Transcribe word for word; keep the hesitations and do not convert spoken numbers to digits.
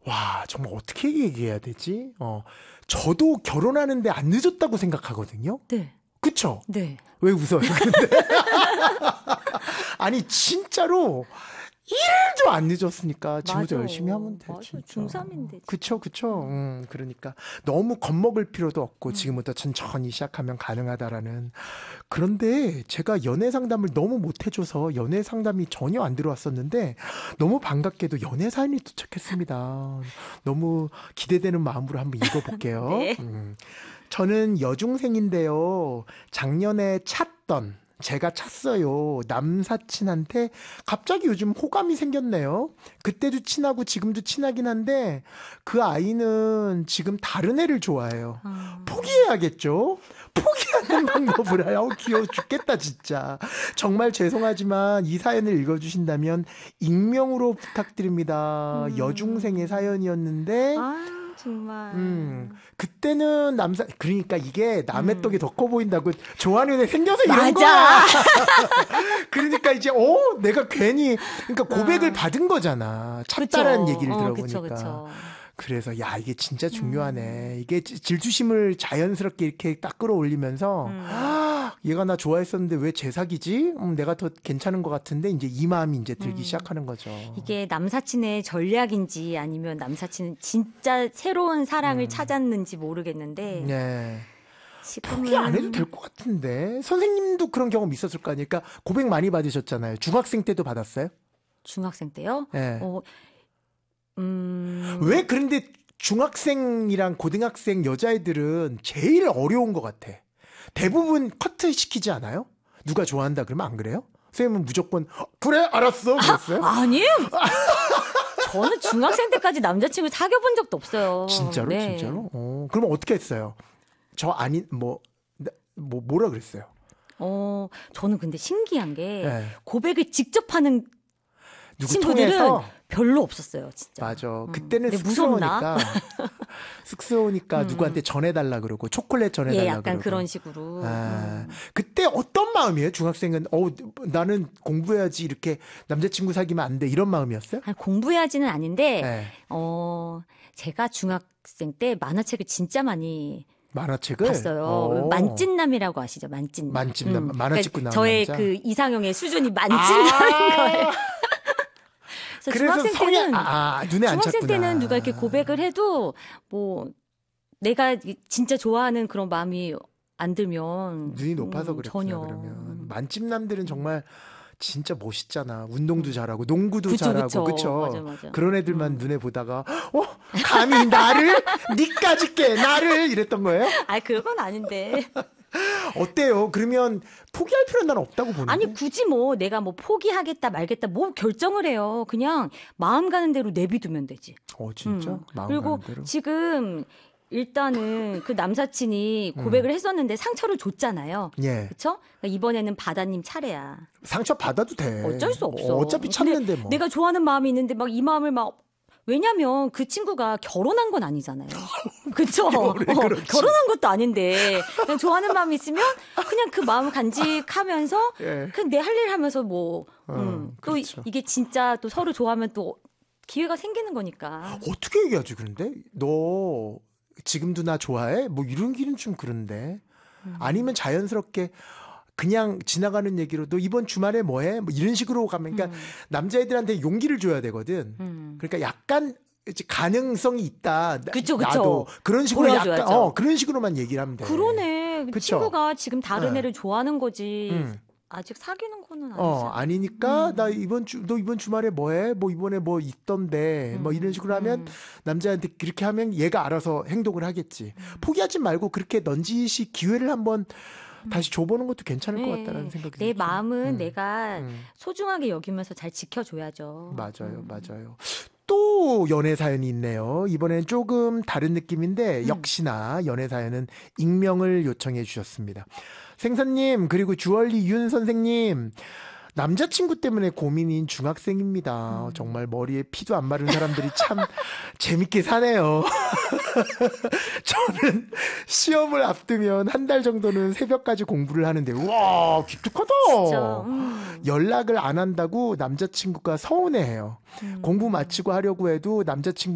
와, 정말 어떻게 얘기해야 되지? 어, 저도 결혼하는데 안 늦었다고 생각하거든요. 네. 그쵸? 네. 왜 웃어요? 근데 아니 진짜로 일도 안 늦었으니까 지금부터 맞아. 열심히 하면 돼. 맞아. 진짜. 중삼인데. 그쵸, 그쵸. 음, 그러니까 너무 겁먹을 필요도 없고 음. 지금부터 천천히 시작하면 가능하다라는. 그런데 제가 연애 상담을 너무 못 해줘서 연애 상담이 전혀 안 들어왔었는데 너무 반갑게도 연애 사연이 도착했습니다. 너무 기대되는 마음으로 한번 읽어볼게요. 네. 음. 저는 여중생인데요. 작년에 찼던 제가 찼어요. 남사친한테 갑자기 요즘 호감이 생겼네요. 그때도 친하고 지금도 친하긴 한데 그 아이는 지금 다른 애를 좋아해요. 아. 포기해야겠죠? 포기하는 방법을 해요. 귀여워 죽겠다 진짜. 정말 죄송하지만 이 사연을 읽어주신다면 익명으로 부탁드립니다. 음. 여중생의 사연이었는데 아 정말. 음, 그때는 남사, 그러니까 이게 남의 음. 떡이 더 커 보인다고 좋아하는 애 생겨서 이런 맞아. 거야. 그러니까 이제, 어, 내가 괜히, 그러니까 고백을 아. 받은 거잖아. 찼다라는 그쵸. 얘기를 어, 들어보니까. 그쵸, 그쵸. 그래서, 야, 이게 진짜 중요하네. 이게 지- 질투심을 자연스럽게 이렇게 딱 끌어올리면서, 음. 아, 얘가 나 좋아했었는데 왜 제 사귀지? 음, 내가 더 괜찮은 것 같은데, 이제 이 마음이 이제 들기 음. 시작하는 거죠. 이게 남사친의 전략인지 아니면 남사친은 진짜 새로운 사랑을 음. 찾았는지 모르겠는데 네. 지금은 포기 안 해도 될 것 같은데. 선생님도 그런 경험 있었을 거 아니에요. 그러니까 고백 많이 받으셨잖아요. 중학생 때도 받았어요? 중학생 때요? 네. 어, 음... 왜 그런데 중학생이랑 고등학생 여자애들은 제일 어려운 것 같아. 대부분 커트 시키지 않아요? 누가 좋아한다 그러면 안 그래요? 선생님은 무조건 어, 그래 알았어 그랬어요? 아, 아니에요. 저는 중학생 때까지 남자친구 사귀어본 적도 없어요. 진짜로? 네. 진짜로? 어, 그러면 어떻게 했어요? 저 아니 뭐, 뭐 뭐라 그랬어요? 어, 저는 근데 신기한 게 네. 고백을 직접 하는 누구 친구들은 통해서? 별로 없었어요, 진짜. 맞아. 음. 그때는 근데 무섭나? 쑥스러우니까 쑥스러우니까 음. 누구한테 전해달라 그러고 초콜릿 전해달라 예, 약간 그러고. 그런 식으로. 아, 음. 그때 어떤 마음이에요? 중학생은 어 나는 공부해야지 이렇게 남자친구 사귀면 안 돼 이런 마음이었어요? 아니, 공부해야지는 아닌데 네. 어, 제가 중학생 때 만화책을 진짜 많이 만화책을 봤어요. 오. 만찢남이라고 아시죠? 만찢남. 만찢남, 만화 찍고 나온 저의 남자? 그 이상형의 수준이 만찢남인 아~ 거예요. 그래서, 그래서 중학생 성향 때는 아, 아, 눈에 안 중학생 찼구나. 때는 누가 이렇게 고백을 해도 뭐 내가 진짜 좋아하는 그런 마음이 안 들면 눈이 높아서 음, 그랬구나. 전혀. 그러면 만찢남들은 정말 진짜 멋있잖아. 운동도 잘하고 농구도 그쵸, 잘하고 그쵸. 그쵸? 맞아, 맞아. 그런 애들만 음. 눈에 보다가 어 감히 나를 니까지 깨 나를 이랬던 거예요? 아, 그건 아닌데. 어때요? 그러면 포기할 필요는 난 없다고 보는데. 아니 굳이 뭐 내가 뭐 포기하겠다 말겠다 뭐 결정을 해요. 그냥 마음 가는 대로 내비두면 되지. 어 진짜? 음. 마음 그리고 가는 대로? 지금 일단은 그 남사친이 음. 고백을 했었는데 상처를 줬잖아요. 예. 그렇죠? 그러니까 이번에는 바다님 차례야. 상처 받아도 돼. 어쩔 수 없어. 어, 어차피 참는데 뭐. 내가 좋아하는 마음이 있는데 막 이 마음을 막 왜냐면 그 친구가 결혼한 건 아니잖아요. 그쵸? 어, 결혼한 것도 아닌데 그냥 좋아하는 마음이 있으면 그냥 그 마음을 간직하면서 예. 그냥 내 할 일 하면서 뭐 어, 음, 또 그렇죠. 이게 진짜 또 서로 좋아하면 또 기회가 생기는 거니까. 어떻게 얘기하지 그런데? 너 지금도 나 좋아해? 뭐 이런 길은 좀 그런데. 음. 아니면 자연스럽게 그냥 지나가는 얘기로 너 이번 주말에 뭐 해? 뭐 이런 식으로 가면 그러니까 음. 남자애들한테 용기를 줘야 되거든. 음. 그러니까 약간 이제 가능성이 있다. 나- 그쵸, 그쵸. 나도 그런 식으로 보여줘야죠. 약간 어 그런 식으로만 얘기를 하면 돼. 그러네. 그 그쵸? 친구가 지금 다른 네. 애를 좋아하는 거지. 음. 아직 사귀는 거는 아니죠. 어, 아니니까 음. 나 이번 주 너 이번 주말에 뭐 해? 뭐 이번에 뭐 있던데. 음. 뭐 이런 식으로 하면 음. 남자한테 그렇게 하면 얘가 알아서 행동을 하겠지. 음. 포기하지 말고 그렇게 넌지시 기회를 한번 다시 줘보는 것도 괜찮을 것 네. 같다는 생각이 내 들죠. 마음은 음. 내가 음. 소중하게 여기면서 잘 지켜줘야죠. 맞아요, 음. 맞아요. 또 연애 사연이 있네요. 이번엔 조금 다른 느낌인데 음. 역시나 연애 사연은 익명을 요청해 주셨습니다. 생선님 그리고 주얼리 윤 선생님 남자친구 때문에 고민인 중학생입니다. 음. 정말 머리에 피도 안 마른 사람들이 참 재밌게 사네요. 저는 시험을 앞두면 한 달 정도는 새벽까지 공부를 하는데 우와 기특하다. 진짜, 음. 연락을 안 한다고 남자친구가 서운해해요. 음. 공부 마치고 하려고 해도 남자친구